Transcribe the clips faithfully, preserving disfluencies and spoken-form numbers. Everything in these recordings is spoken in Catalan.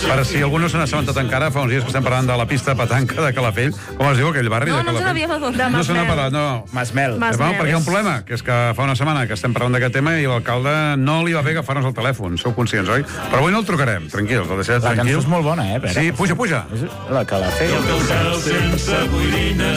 Per si algú no se n'ha assabentat encara, fa uns dies que estem parlant de la pista petanca de Calafell. Com es diu aquell barri No, de no ens Calafell? n'havíem adonat. No se n'ha parlat, no. Masmel. Masmel. Perquè hi ha un problema, que és que fa una setmana que estem parlant d'aquest tema i l'alcalde no li va bé agafar-nos el telèfon. Sou conscients, oi? Però avui no el trucarem, tranquils, el deixarem La cançó tranquils. és molt bona, eh, Pere? Sí, puja, puja. És la Calafell. sense boirines,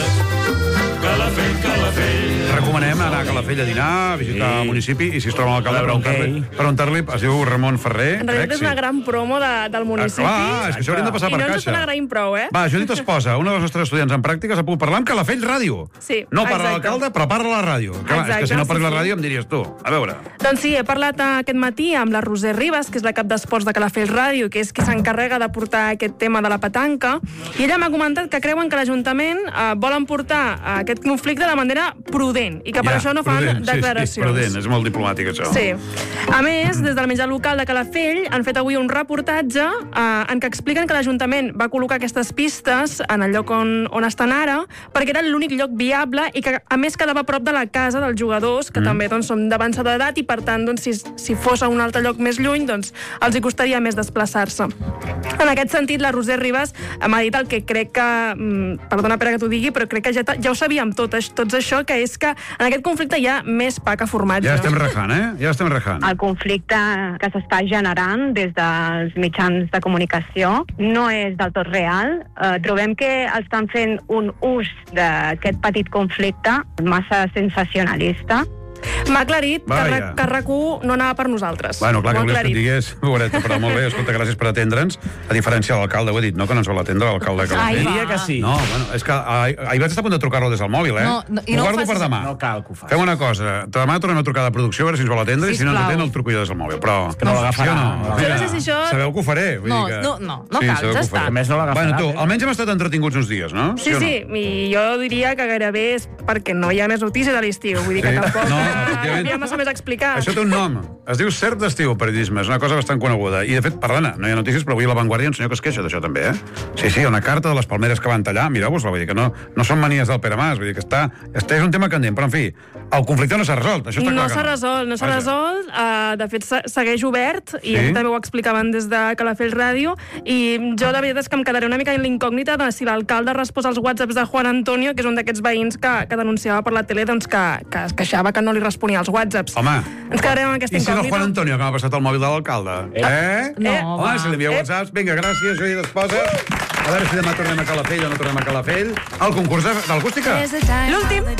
Calafell, Calafell. Recomanem anar a Calafell a dinar, a visitar Sí. el municipi, i si es troba l'alcalde, A veure, preguntar-li, ok. preguntar-li, es diu Ramon Ferrer. En realitat crec, és una sí. gran promo de, del municipi. Ah, clar, és que això hauríem de passar I per no ens caixa. estan agraint prou, eh? Va, Judit Esposa, una de les nostres estudiants en pràctiques, ha pogut parlar amb Calafell Ràdio. Sí, No parla exacte. l'alcalde, però parla la ràdio. Clar, és que Exacte, si no parla sí, la sí. ràdio em diries tu. A veure. Doncs sí, he parlat aquest matí amb la Roser Ribas, que és la cap d'esports de Calafell Ràdio, que és qui s'encarrega de portar aquest tema de la petanca, i ella m'ha comentat que creuen que l'Ajuntament eh, volen portar eh, aquest conflicte de manera prudent, i que per Ja, això no fan prudent, declaracions. Sí, sí, prudent, és molt diplomàtic, això. Sí. A més, des del menjar local de Calafell han fet avui un reportatge eh, en què expliquen que l'Ajuntament va col·locar aquestes pistes en el lloc on, on estan ara perquè era l'únic lloc viable i que, a més, quedava a prop de la casa dels jugadors, que mm. també doncs, són d'avançada edat i, per tant, doncs, si, si fos a un altre lloc més lluny, doncs, els hi costaria més desplaçar-se. En aquest sentit, la Roser Ribas m'ha dit el que crec que... Mm, perdona, Pere, que t'ho digui, però crec que ja, ja ho sabíem tot, tots això, que és que en aquest conflicte hi ha més pa que formatge. Ja estem rajant, eh? Ja estem rajant. El conflicte que s'està generant des dels mitjans de comunicació no és del tot real. Eh, trobem que estan fent un ús d'aquest petit conflicte massa sensacionalista. M'ha aclarit que, Vaja. R- que R A C u no anava per nosaltres. Bueno, clar, que M'ho ha volies que et aclarit. digués, Boreta, però molt bé, escolta, gràcies per atendre'ns. A diferència de l'alcalde, ho he dit, no? Que no ens vol atendre l'alcalde de Calafell. Ai, Diria que sí. No, bueno, és que ahir, ahir vaig estar a punt de trucar-lo des del mòbil, eh? No, no, i ho no ho guardo facis- per demà. No cal que ho faci. Fem una cosa, demà tornem a trucar de producció a veure si ens vol atendre i si no ens Sisplau. atén el truco jo des del mòbil, però... que no l'agafarà. Sí o No no? Jo no sé si això- Sabeu que ho faré. Vull No, dir que... no, no, no sí, cal, sabeu ja que ho està. faré. A més, no l'agafarà, Bueno, tu, eh? almenys hem estat entretinguts uns dies, no? Sí, o no? sí, i jo diria que gairebé és perquè no hi ha més notícies a l'estiu. Vull dir que Sí. tampoc No, eh, efectivament. hi ha massa més a explicar. Això té un nom. Es diu cert d'estiu, periodisme. És una cosa bastant coneguda. I, de fet, perdona, no hi ha notícies, però avui a La Vanguardia un senyor que es queixa d'això, també, eh? Sí, sí, una carta de les palmeres que van tallar. Mireu-vos-la, vull dir que no, no són manies del Pere Mas. Vull dir que està... Este és un tema candent, però, en fi, el conflicte no s'ha resolt. Això està No clar que s'ha resolt, no s'ha Vaja. resolt. Uh, de fet, se- segueix obert, i Sí? aquí també ho explicaven des de Calafell Ràdio, i jo la veritat és que em quedaré una mica en l'incògnita de si l'alcalde ha respost als whatsapps de Juan Antonio, que és un d'aquests veïns que, que denunciava per la tele doncs, que, que es queixava que no li responia als whatsapps. Home, Ens quedarem amb aquesta i si no el incògnita. Juan Antonio, que m'ha passat el mòbil de l'alcalde? Eh? No, Eh? Home, va. si li envieu Eh? whatsapps, vinga, gràcies, Judit Esposa. A veure si demà tornem a Calafell o no tornem a Calafell. El concurs de, de l'acústica. L'últim.